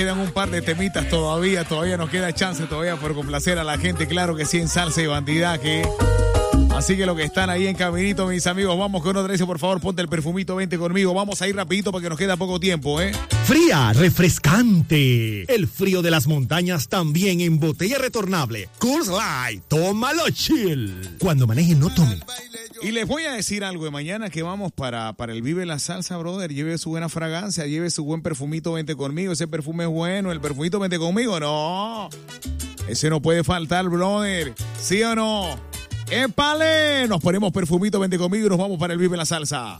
quedan un par de temitas todavía nos queda chance todavía por complacer a la gente, claro que sí, en salsa y bandidaje. Así que los que están ahí en caminito, mis amigos, vamos con otra vez, por favor, ponte el perfumito, vente conmigo. Vamos a ir rapidito porque nos queda poco tiempo, ¿eh? Fría, refrescante. El frío de las montañas también en botella retornable. Coors Light, tómalo chill. Cuando manejen, no tome. Y les voy a decir algo de mañana que vamos para el Vive la Salsa, brother. Lleve su buena fragancia, lleve su buen perfumito, vente conmigo. Ese perfume es bueno, el perfumito, vente conmigo. No, ese no puede faltar, brother. ¿Sí o no? ¡Épale! Nos ponemos perfumito, vente conmigo y nos vamos para el Vive la Salsa.